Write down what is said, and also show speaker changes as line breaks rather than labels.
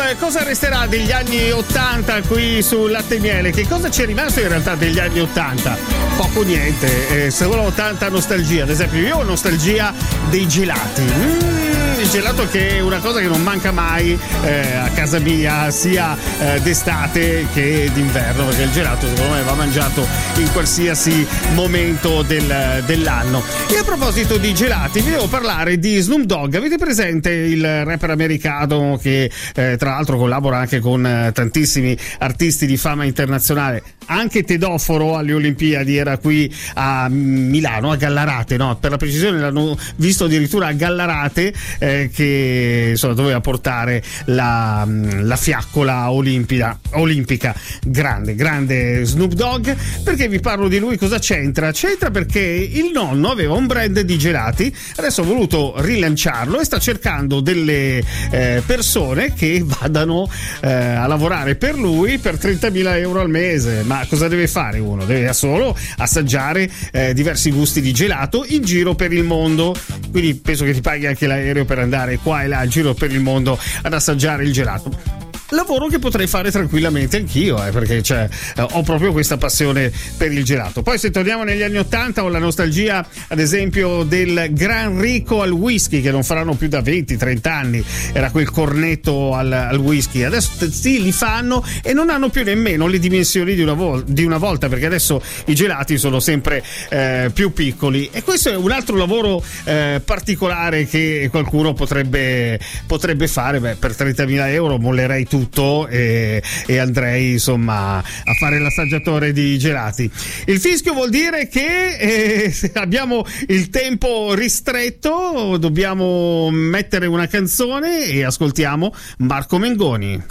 cosa resterà degli anni 80 qui su Latte e Miele? Che cosa c'è rimasto in realtà degli anni 80? Poco niente, solo tanta nostalgia. Ad esempio io ho nostalgia dei gelati. Il gelato che è una cosa che non manca mai a casa mia, sia d'estate che d'inverno, perché il gelato secondo me va mangiato in qualsiasi momento dell'anno. E a proposito di gelati vi devo parlare di Snoop Dogg. Avete presente il rapper americano che tra l'altro collabora anche con tantissimi artisti di fama internazionale? Anche Tedoforo alle Olimpiadi era qui a Milano, a Gallarate, no? Per la precisione l'hanno visto addirittura a Gallarate, che insomma doveva portare la fiaccola olimpica. Grande Snoop Dogg. Perché vi parlo di lui? Cosa c'entra? C'entra perché il nonno aveva un brand di gelati, adesso ha voluto rilanciarlo e sta cercando delle persone che vadano a lavorare per lui per 30.000 euro al mese. Ma cosa deve fare uno? Deve solo assaggiare diversi gusti di gelato in giro per il mondo, quindi penso che ti paghi anche l'aereo per andare qua e là in giro per il mondo ad assaggiare il gelato. Lavoro che potrei fare tranquillamente anch'io, perché ho proprio questa passione per il gelato. Poi se torniamo negli anni 80 ho la nostalgia ad esempio del Gran Rico al whisky, che non faranno più da 20-30 anni, era quel cornetto al whisky. Adesso sì, li fanno e non hanno più nemmeno le dimensioni di una volta, perché adesso i gelati sono sempre più piccoli, e questo è un altro lavoro particolare che qualcuno potrebbe fare. Per 30.000 euro mollerei tutto e andrei insomma a fare l'assaggiatore di gelati. Il fischio vuol dire che abbiamo il tempo ristretto, dobbiamo mettere una canzone e ascoltiamo Marco Mengoni.